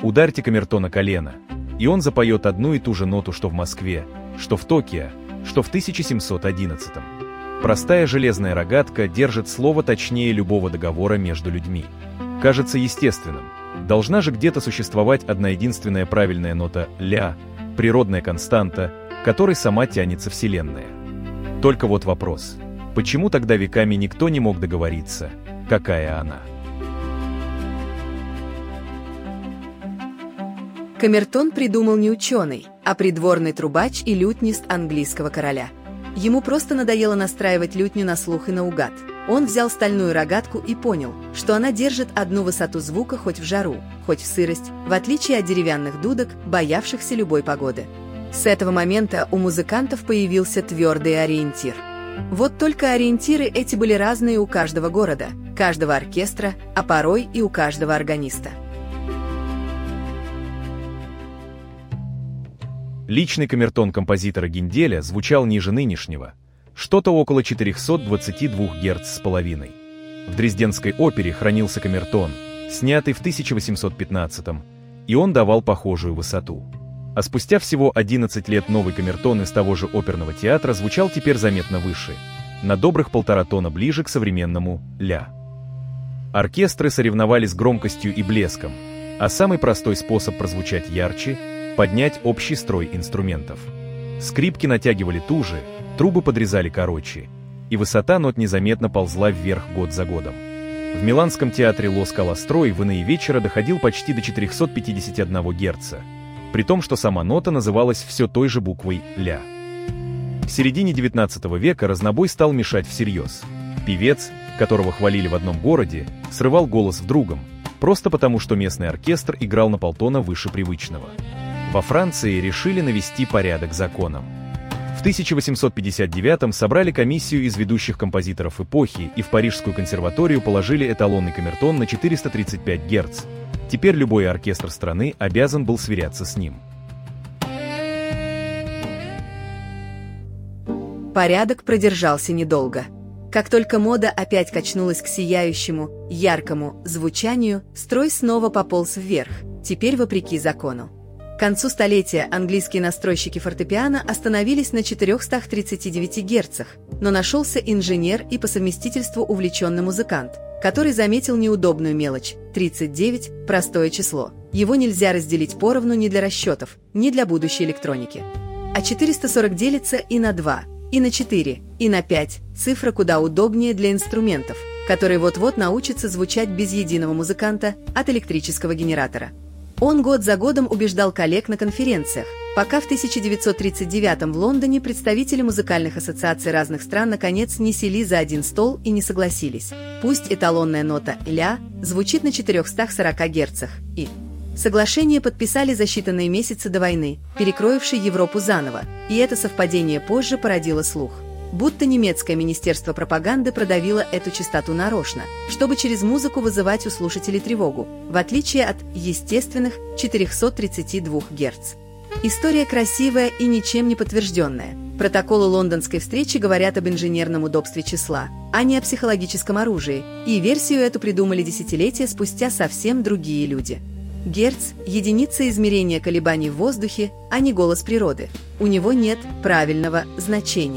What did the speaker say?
Ударьте камертона колено, и он запоет одну и ту же ноту, что в Москве, что в Токио, что в 1711-м. Простая железная рогатка держит слово точнее любого договора между людьми. Кажется естественным. Должна же где-то существовать одна единственная правильная нота «ля», природная константа, к которой сама тянется Вселенная. Только вот вопрос. Почему тогда веками никто не мог договориться, какая она? Камертон придумал не ученый, а придворный трубач и лютнист английского короля. Ему просто надоело настраивать лютню на слух и наугад. Он взял стальную рогатку и понял, что она держит одну высоту звука хоть в жару, хоть в сырость, в отличие от деревянных дудок, боявшихся любой погоды. С этого момента у музыкантов появился твердый ориентир. Вот только ориентиры эти были разные у каждого города, каждого оркестра, а порой и у каждого органиста. Личный камертон композитора Генделя звучал ниже нынешнего, что-то около 422 Гц с половиной. В Дрезденской опере хранился камертон, снятый в 1815-м, и он давал похожую высоту. А спустя всего 11 лет новый камертон из того же оперного театра звучал теперь заметно выше, на добрых 1,5 тона ближе к современному «ля». Оркестры соревновались громкостью и блеском, а самый простой способ прозвучать ярче — поднять общий строй инструментов. Скрипки натягивали туже, трубы подрезали короче, и высота нот незаметно ползла вверх год за годом. В Миланском театре Ла Скала строй в иные вечера доходил почти до 451 Гц, при том, что сама нота называлась все той же буквой «ля». В середине XIX века разнобой стал мешать всерьез. Певец, которого хвалили в одном городе, срывал голос в другом, просто потому, что местный оркестр играл на 1,5 тона выше привычного. Во Франции решили навести порядок законом. В 1859-м собрали комиссию из ведущих композиторов эпохи и в Парижскую консерваторию положили эталонный камертон на 435 Гц. Теперь любой оркестр страны обязан был сверяться с ним. Порядок продержался недолго. Как только мода опять качнулась к сияющему, яркому звучанию, строй снова пополз вверх, теперь вопреки закону. К концу столетия английские настройщики фортепиано остановились на 439 Гц, но нашелся инженер и по совместительству увлеченный музыкант, который заметил неудобную мелочь – 39 – простое число. Его нельзя разделить поровну ни для расчетов, ни для будущей электроники. А 440 делится и на 2, и на 4, и на 5 – цифра куда удобнее для инструментов, которые вот-вот научатся звучать без единого музыканта от электрического генератора. Он год за годом убеждал коллег на конференциях, пока в 1939 в Лондоне представители музыкальных ассоциаций разных стран наконец не сели за один стол и не согласились. Пусть эталонная нота «ля» звучит на 440 Гц, и соглашение подписали за считанные месяцы до войны, перекроившей Европу заново, и это совпадение позже породило слух, будто немецкое министерство пропаганды продавило эту частоту нарочно, чтобы через музыку вызывать у слушателей тревогу, в отличие от естественных 432 Гц. История красивая и ничем не подтвержденная. Протоколы лондонской встречи говорят об инженерном удобстве числа, а не о психологическом оружии, и версию эту придумали десятилетия спустя совсем другие люди. Герц – единица измерения колебаний в воздухе, а не голос природы. У него нет правильного значения.